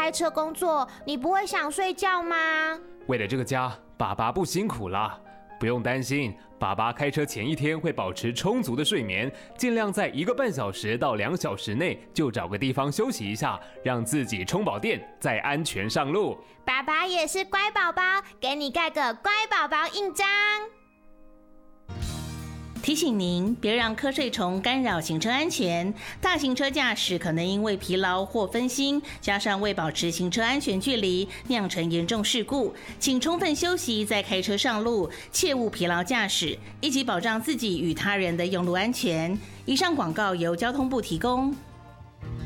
开车工作，你不会想睡觉吗？ 为了这个家，爸爸不辛苦啦。不用担心，爸爸开车前一天会保持充足的睡眠，尽量在1个半小时到2小时内就找个地方休息一下，让自己充饱电，再安全上路。 爸爸也是乖宝宝，给你盖个乖宝宝印章。 提醒您，别让瞌睡虫干扰行车安全。大型车驾驶可能因为疲劳或分心，加上未保持行车安全距离，酿成严重事故。请充分休息再开车上路，切勿疲劳驾驶，一起保障自己与他人的用路安全。以上广告由交通部提供。